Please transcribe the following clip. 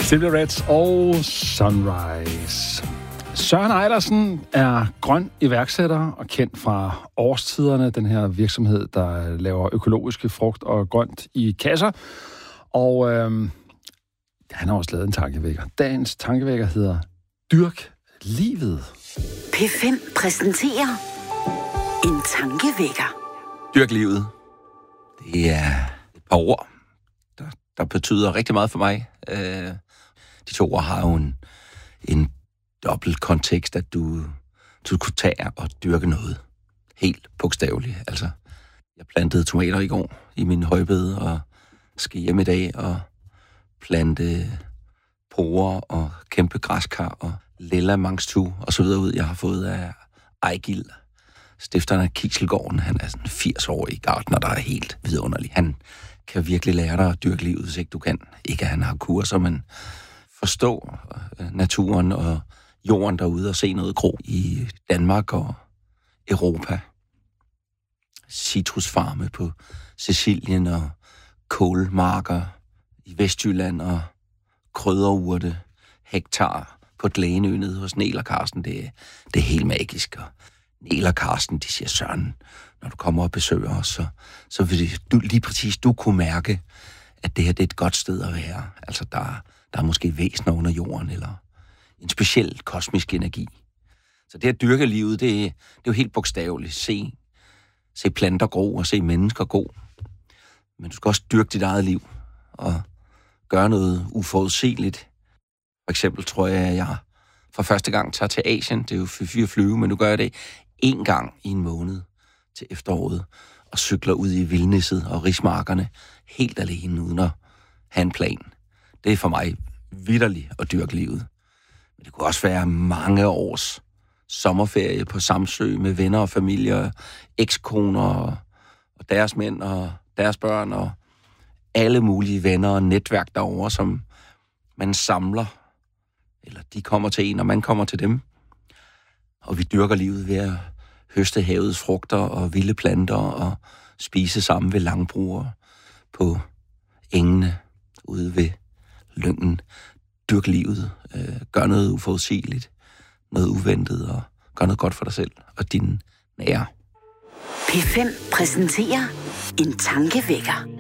Simply Reds og Sunrise. Søren Ejlersen er grøn iværksætter og kendt fra Årstiderne, den her virksomhed, der laver økologiske frugt og grønt i kasser. Og han har også lavet en tankevækker. Dagens tankevækker hedder Dyrk livet. P5 præsenterer en tankevækker. Dyrk livet. Det er et par ord, der betyder rigtig meget for mig. De to ord har jo en dobbelt kontekst, at du kunne tage og dyrke noget. Helt bogstaveligt. Altså, jeg plantede tomater i går i min højbede, og skal hjem i dag og plante porer og kæmpe græskar og lilla mangstu og så videre ud. Jeg har fået af Ejgil, stifteren af Kikselgården. Han er sådan en 80-årig gartner, der er helt vidunderlig. Han kan virkelig lære dig at dyrke livet, hvis ikke du kan. Ikke at han har kurser, men forstå naturen og jorden derude og se noget gro i Danmark og Europa. Citrusfarme på Sicilien og kålmarker i Vestjylland og krydderurte, hektar på Dlæneø nede hos Niel og Carsten. Det er helt magisk. Og Niel og Carsten, de siger, Søren, når du kommer og besøger os, så vil du lige præcis kunne mærke, at det her det er et godt sted at være. Altså, der er måske væsener under jorden, eller en speciel kosmisk energi. Så det at dyrke livet, det er jo helt bogstaveligt. Se planter gro og se mennesker gro. Men du skal også dyrke dit eget liv og gøre noget uforudsigeligt. For eksempel tror jeg, at jeg for første gang tager til Asien. Det er jo 4 flyve, men nu gør jeg det 1 gang i en måned til efteråret og cykler ud i vildnisset og rismarkerne helt alene uden at have en plan. Det er for mig vitterligt at dyrke livet. Men det kunne også være mange års sommerferie på Samsø med venner og familie, ekskoner og deres mænd og deres børn og alle mulige venner og netværk derovre, som man samler, eller de kommer til en, og man kommer til dem. Og vi dyrker livet ved at høste havets frugter og vilde planter og spise sammen ved langbruer på engene ude ved Lyngen. Dyrk livet, gør noget uforudsigeligt, noget uventet og gør noget godt for dig selv og dine nære. P5 præsenterer en tankevækker.